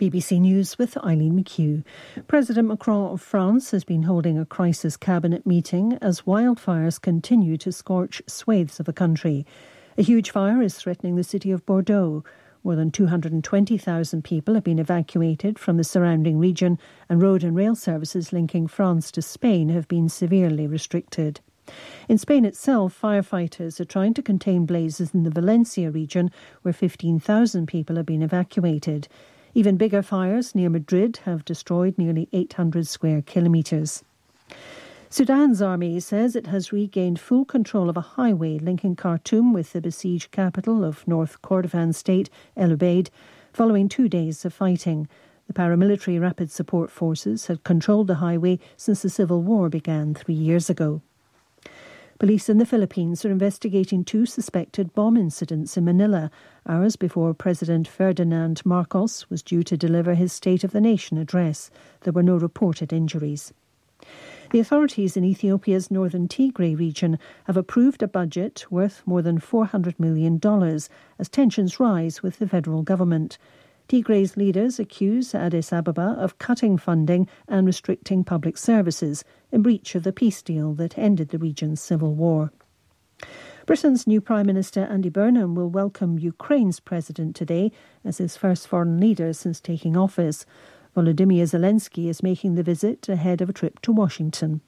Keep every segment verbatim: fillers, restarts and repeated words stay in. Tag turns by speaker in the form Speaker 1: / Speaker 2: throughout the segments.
Speaker 1: B B C News with Eileen McHugh. President Macron of France has been holding a crisis cabinet meeting as wildfires continue to scorch swathes of the country. A huge fire is threatening the city of Bordeaux. More than two hundred twenty thousand people have been evacuated from the surrounding region, and road and rail services linking France to Spain have been severely restricted. In Spain itself, firefighters are trying to contain blazes in the Valencia region, where fifteen thousand people have been evacuated. Even bigger fires near Madrid have destroyed nearly eight hundred square kilometres. Sudan's army says it has regained full control of a highway linking Khartoum with the besieged capital of North Kordofan state, El Ubaid, following two days of fighting. The paramilitary Rapid Support Forces had controlled the highway since the civil war began three years ago. Police in the Philippines are investigating two suspected bomb incidents in Manila, hours before President Ferdinand Marcos was due to deliver his State of the Nation address. There were no reported injuries. The authorities in Ethiopia's northern Tigray region have approved a budget worth more than four hundred million dollars as tensions rise with the federal government. Tigray's leaders accuse Addis Ababa of cutting funding and restricting public services in breach of the peace deal that ended the region's civil war. Britain's new Prime Minister Andy Burnham will welcome Ukraine's president today as his first foreign leader since taking office. Volodymyr Zelensky is making the visit ahead of a trip to Washington.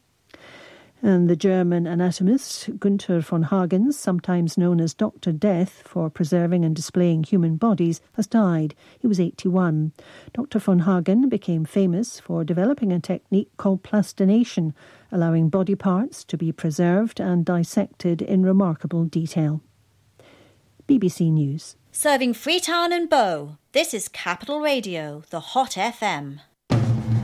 Speaker 1: And the German anatomist Gunther von Hagens, sometimes known as Doctor Death for preserving and displaying human bodies, has died. He was eighty-one. Doctor von Hagen became famous for developing a technique called plastination, allowing body parts to be preserved and dissected in remarkable detail. B B C News.
Speaker 2: Serving Freetown and Bow, this is Capital Radio, the Hot F M.